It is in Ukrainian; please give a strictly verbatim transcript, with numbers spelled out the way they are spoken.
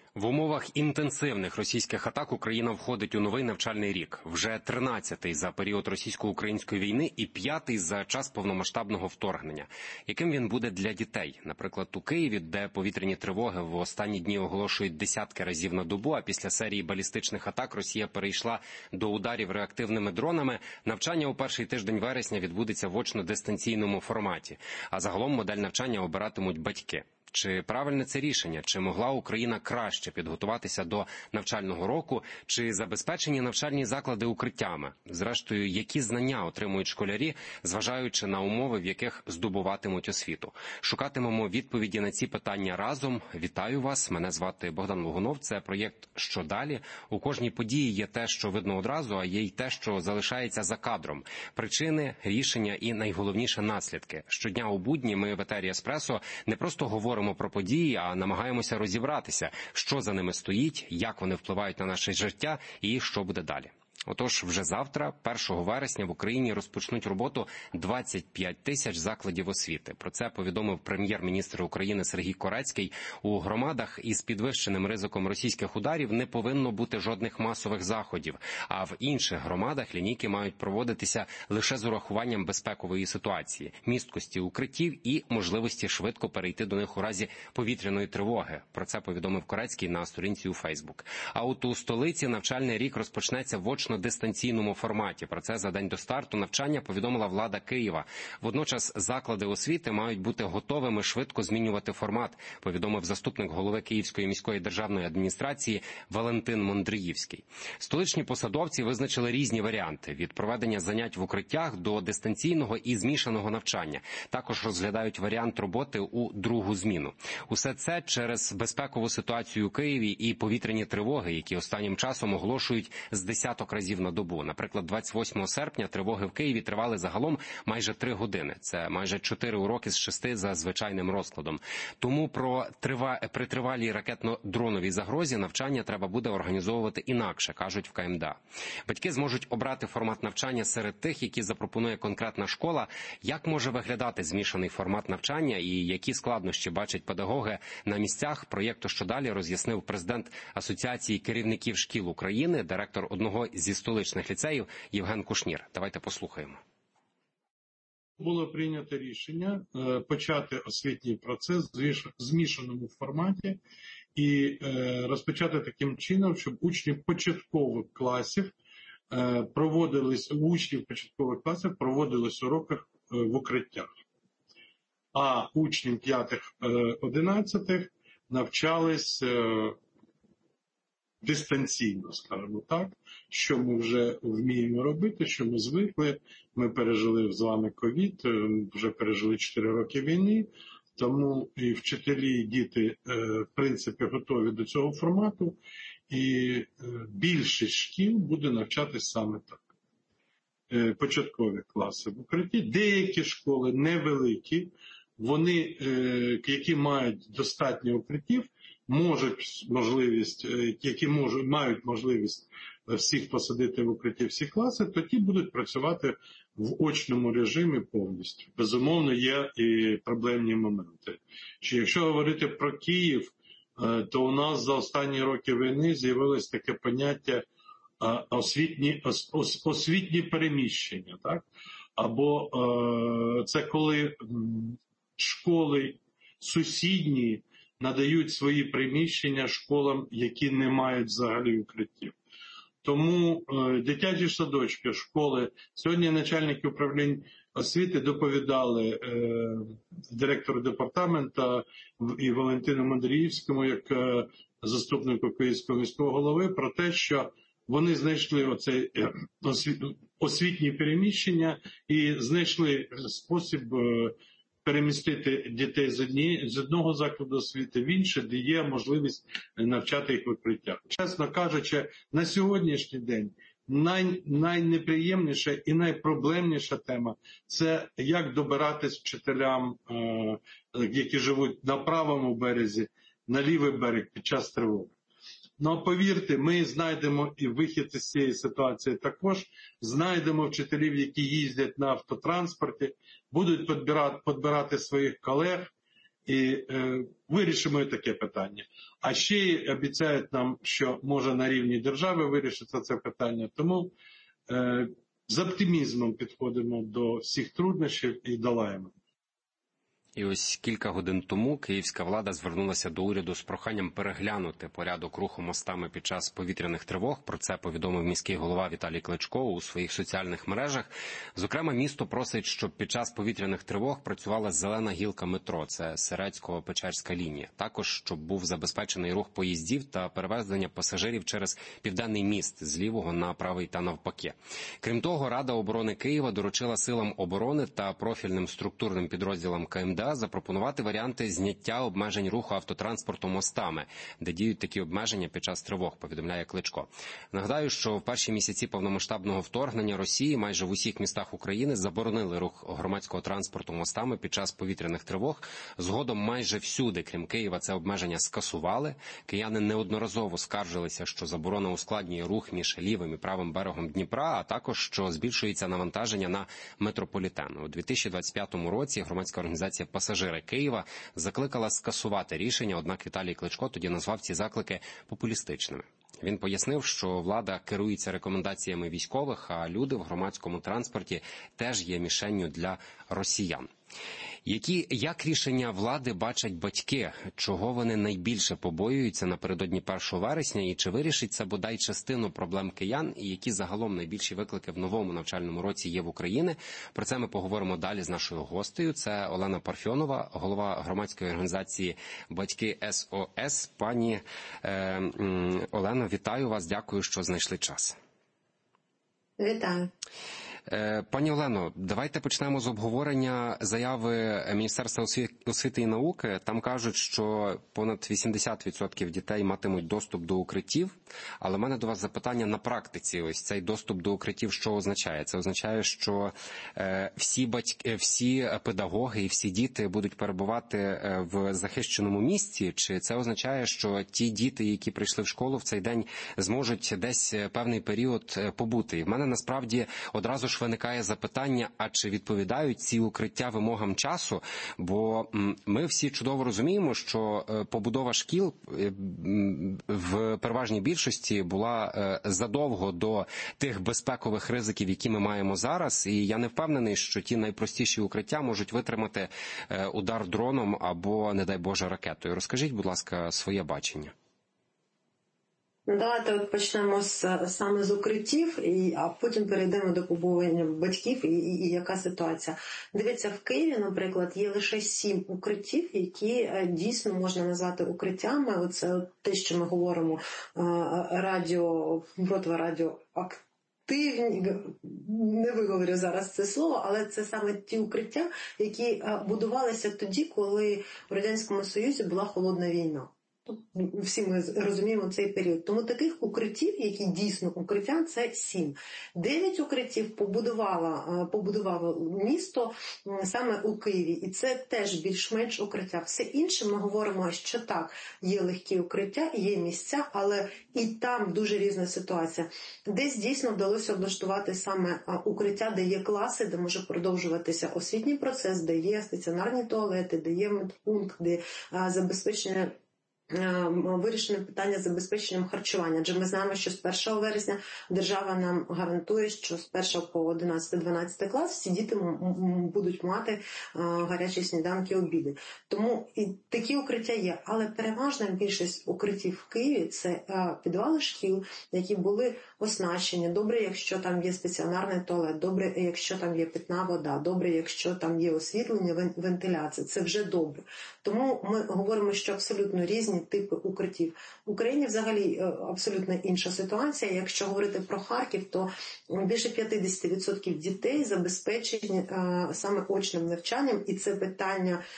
В умовах інтенсивних російських атак Україна входить у новий навчальний рік. Вже тринадцятий за період російсько-української війни і п'ятий за час повномасштабного вторгнення. Яким він буде для дітей? Наприклад, у Києві, де повітряні тривоги в останні дні оголошують десятки разів на добу, а після серії балістичних атак Росія перейшла до ударів реактивними дронами, навчання у перший тиждень вересня відбудеться в очно-дистанційному форматі. А загалом модель навчання обиратимуть батьки. Чи правильне це рішення? Чи могла Україна краще підготуватися до навчального року? Чи забезпечені навчальні заклади укриттями? Зрештою, які знання отримують школярі, зважаючи на умови, в яких здобуватимуть освіту? Шукатимемо відповіді на ці питання разом. Вітаю вас, мене звати Богдан Логунов. Це проєкт «Що далі?». У кожній події є те, що видно одразу, а є й те, що залишається за кадром. Причини, рішення і, найголовніше, наслідки. Щодня у будні ми в етері «Еспресо» не просто говоримо про події, а намагаємося розібратися, що за ними стоїть, як вони впливають на наше життя і що буде далі. Отож, вже завтра, першого вересня, в Україні розпочнуть роботу двадцять п'ять тисяч закладів освіти. Про це повідомив прем'єр-міністр України Сергій Корецький. У громадах із підвищеним ризиком російських ударів не повинно бути жодних масових заходів, а в інших громадах лінійки мають проводитися лише з урахуванням безпекової ситуації, місткості укриттів і можливості швидко перейти до них у разі повітряної тривоги. Про це повідомив Корецький на сторінці у Фейсбук. А от у столиці навчальний рік розпочнеться в очно дистанційному форматі. Про це за день до старту навчання повідомила влада Києва. Водночас заклади освіти мають бути готовими швидко змінювати формат, повідомив заступник голови Київської міської державної адміністрації Валентин Мондріївський. Столичні посадовці визначили різні варіанти – від проведення занять в укриттях до дистанційного і змішаного навчання. Також розглядають варіант роботи у другу зміну. Усе це через безпекову ситуацію у Києві і повітряні тривоги, які останнім часом оголошують з десяток разів на добу. Наприклад, двадцять восьмого серпня тривоги в Києві тривали загалом майже три години. Це майже чотири уроки з шести за звичайним розкладом. Тому про трива... при тривалій ракетно-дроновій загрозі навчання треба буде організовувати інакше, кажуть в КМДА. Батьки зможуть обрати формат навчання серед тих, які запропонує конкретна школа. Як може виглядати змішаний формат навчання і які складнощі бачать педагоги на місцях? Проєкту «Що далі?» роз'яснив президент Асоціації керівників шкіл України, директор одного зі столичних ліцеїв Євген Кушнір. Давайте послухаємо. Було прийнято рішення е, почати освітній процес в змішаному форматі і е, розпочати таким чином, щоб учні початкових класів е, проводились, учнів початкових класів проводились уроки е, в укриттях. А учнів п'ятих-одинадцятих навчались е, дистанційно, скажімо так, що ми вже вміємо робити, що ми звикли. Ми пережили з вами ковід, вже пережили чотири роки війни, тому і вчителі, і діти, в принципі, готові до цього формату, і більшість шкіл буде навчатись саме так. Початкові класи в укритті. Деякі школи невеликі, вони, які мають достатньо укриттів, можуть можливість, які можуть, мають можливість всіх посадити в укритті всі класи, то ті будуть працювати в очному режимі повністю. Безумовно, є і проблемні моменти. Чи якщо говорити про Київ, то у нас за останні роки війни з'явилось таке поняття освітні, ос, освітні переміщення, так? Або це коли школи сусідні надають свої приміщення школам, які не мають взагалі укриттів. Тому е, дитячі садочки, школи, сьогодні начальники управлінь освіти доповідали е, директору департаменту і Валентину Мондріївському, як е, заступнику Київського міського голови, про те, що вони знайшли оце е, освіт, освітні переміщення і знайшли спосіб е, перемістити дітей з, одні, з одного закладу освіти в інше, де є можливість навчати їх в укриттях. Чесно кажучи, на сьогоднішній день най, найнеприємніша і найпроблемніша тема – це як добиратись вчителям, е, які живуть на правому березі, на лівий берег під час тривоги. Ну, повірте, ми знайдемо і вихід із цієї ситуації також, знайдемо вчителів, які їздять на автотранспорті, будуть підбирати, підбирати своїх колег, І е, вирішимо і таке питання. А ще й обіцяють нам, що може на рівні держави вирішиться це питання. Тому е, з оптимізмом підходимо до всіх труднощів і долаємо. І ось кілька годин тому київська влада звернулася до уряду з проханням переглянути порядок руху мостами під час повітряних тривог. Про це повідомив міський голова Віталій Кличко у своїх соціальних мережах. Зокрема, місто просить, щоб під час повітряних тривог працювала зелена гілка метро, це Сирецько-Печерська лінія. Також, щоб був забезпечений рух поїздів та перевезення пасажирів через Південний міст з лівого на правий та навпаки. Крім того, Рада оборони Києва доручила силам оборони та профільним структурним підрозділам ка ем де а запропонувати варіанти зняття обмежень руху автотранспорту мостами, де діють такі обмеження під час тривог, повідомляє Кличко. Нагадаю, що в перші місяці повномасштабного вторгнення Росії майже в усіх містах України заборонили рух громадського транспорту мостами під час повітряних тривог. Згодом майже всюди, крім Києва, це обмеження скасували. Кияни неодноразово скаржилися, що заборона ускладнює рух між лівим і правим берегом Дніпра, а також, що збільшується навантаження на метрополітен. У дві тисячі двадцять п'ятому році громадська організація «Пасажири Києва» закликала скасувати рішення, однак Віталій Кличко тоді назвав ці заклики популістичними. Він пояснив, що влада керується рекомендаціями військових, а люди в громадському транспорті теж є мішенню для росіян. Які, як рішення влади бачать батьки? Чого вони найбільше побоюються напередодні першого вересня? І чи вирішить це бодай частину проблем киян? І які загалом найбільші виклики в новому навчальному році є в Україні? Про це ми поговоримо далі з нашою гостею. Це Олена Парфьонова, голова громадської організації «Батьки ес о ес». Пані е, Олено, вітаю вас. Дякую, що знайшли час. Вітаю. Пані Олено, давайте почнемо з обговорення заяви Міністерства освіти і науки. Там кажуть, що понад вісімдесят відсотків дітей матимуть доступ до укриттів. Але в мене до вас запитання на практиці. Ось цей доступ до укриттів що означає? Це означає, що всі батьки, всі педагоги і всі діти будуть перебувати в захищеному місці? Чи це означає, що ті діти, які прийшли в школу в цей день, зможуть десь певний період побути? І в мене насправді одразу ж виникає запитання, а чи відповідають ці укриття вимогам часу? Бо ми всі чудово розуміємо, що побудова шкіл в переважній більшості була задовго до тих безпекових ризиків, які ми маємо зараз. І я не впевнений, що ті найпростіші укриття можуть витримати удар дроном або, не дай Боже, ракетою. Розкажіть, будь ласка, своє бачення. Давайте от почнемо з, саме з укриттів, і, а потім перейдемо до побування батьків і, і, і яка ситуація. Дивіться, в Києві, наприклад, є лише сім укриттів, які дійсно можна назвати укриттями. Оце те, що ми говоримо, радіо, протирадіоактивні, не виговорю зараз це слово, але це саме ті укриття, які будувалися тоді, коли в Радянському Союзі була холодна війна. Всі ми розуміємо цей період. Тому таких укриттів, які дійсно укриття, це сім. Дев'ять укриттів побудувало, побудувало місто саме у Києві. І це теж більш-менш укриття. Все інше ми говоримо, що так, є легкі укриття, є місця, але і там дуже різна ситуація. Десь дійсно вдалося облаштувати саме укриття, де є класи, де може продовжуватися освітній процес, де є стаціонарні туалети, де є медпункт, де забезпечення вирішено питання з забезпеченням харчування. Адже ми знаємо, що з першого вересня держава нам гарантує, що з першого по одинадцятий-дванадцятий клас всі діти будуть мати гарячі сніданки, обіди. Тому і такі укриття є. Але переважна більшість укриттів в Києві – це підвали шкіл, які були оснащені. Добре, якщо там є стаціонарний туалет, добре, якщо там є питна вода, добре, якщо там є освітлення, вентиляція. Це вже добре. Тому ми говоримо, що абсолютно різні типи укриттів. В Україні взагалі абсолютно інша ситуація. Якщо говорити про Харків, то більше п'ятдесят відсотків дітей забезпечені саме очним навчанням, і це питання